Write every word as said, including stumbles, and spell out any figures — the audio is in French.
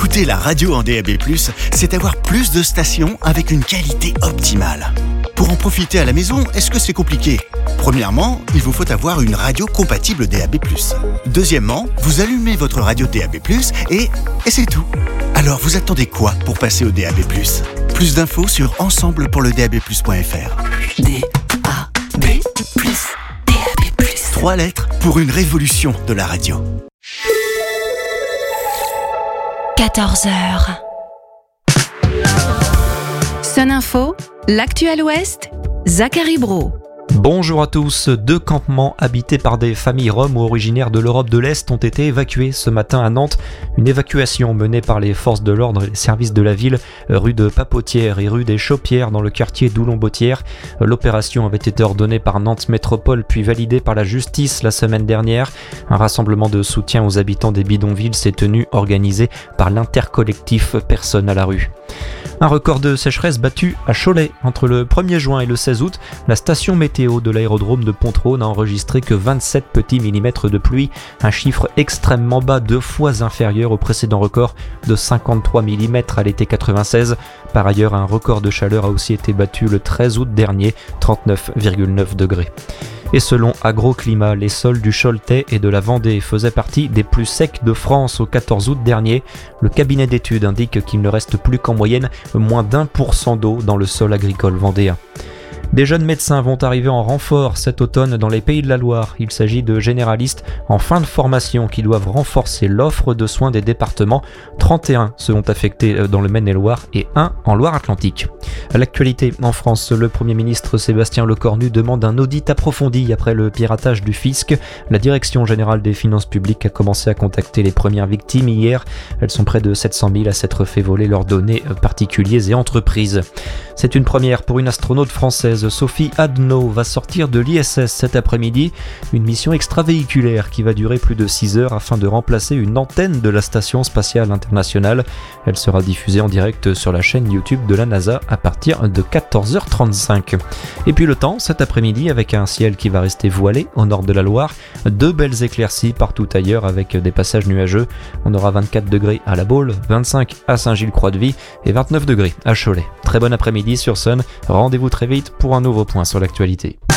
Écouter la radio en D A B plus, c'est avoir plus de stations avec une qualité optimale. Pour en profiter à la maison, est-ce que c'est compliqué ? Premièrement, il vous faut avoir une radio compatible D A B plus. Deuxièmement, vous allumez votre radio D A B plus et, et c'est tout. Alors vous attendez quoi pour passer au D A B plus ? Plus d'infos sur ensemble pour le D A B plus point F R. D A B plus, D A B plus. Trois lettres pour une révolution de la radio. quatorze heures. Sun Info, l'actuel Ouest, Zachary Brault. Bonjour à tous. Deux campements habités par des familles roms ou originaires de l'Europe de l'Est ont été évacués ce matin à Nantes. Une évacuation menée par les forces de l'ordre et les services de la ville, rue de Papotière et rue des Chaupières dans le quartier d'Oulon-Bottière. L'opération avait été ordonnée par Nantes Métropole puis validée par la justice la semaine dernière. Un rassemblement de soutien aux habitants des bidonvilles s'est tenu, organisé par l'intercollectif Personne à la rue. Un record de sécheresse battu à Cholet. Entre le premier juin et le seize août, la station météo de l'aérodrome de Pontraunes n'a enregistré que vingt-sept petits millimètres de pluie, un chiffre extrêmement bas, deux fois inférieur au précédent record de cinquante-trois millimètres à l'été quatre-vingt-seize. Par ailleurs, un record de chaleur a aussi été battu le treize août dernier, trente-neuf virgule neuf degrés. Et selon Agroclimat, les sols du Choletais et de la Vendée faisaient partie des plus secs de France au quatorze août dernier. Le cabinet d'études indique qu'il ne reste plus qu'en moyenne moins d'un pour cent d'eau dans le sol agricole vendéen. Des jeunes médecins vont arriver en renfort cet automne dans les Pays de la Loire. Il s'agit de généralistes en fin de formation qui doivent renforcer l'offre de soins des départements. trente et un seront affectés dans le Maine-et-Loire et un en Loire-Atlantique. À l'actualité en France, le Premier ministre Sébastien Lecornu demande un audit approfondi après le piratage du fisc. La Direction générale des finances publiques a commencé à contacter les premières victimes hier. Elles sont près de sept cent mille à s'être fait voler leurs données particuliers et entreprises. C'est une première pour une astronaute française. Sophie Adno va sortir de l'I S S cet après-midi, une mission extravéhiculaire qui va durer plus de six heures afin de remplacer une antenne de la Station spatiale internationale. Elle sera diffusée en direct sur la chaîne YouTube de la NASA à partir de quatorze heures trente-cinq. Et puis le temps cet après-midi avec un ciel qui va rester voilé au nord de la Loire, deux belles éclaircies partout ailleurs avec des passages nuageux. On aura vingt-quatre degrés à La Baule, vingt-cinq à Saint-Gilles-Croix-de-Vie et vingt-neuf degrés à Cholet. Très bon après-midi sur Sun, rendez-vous très vite pour un nouveau point sur l'actualité.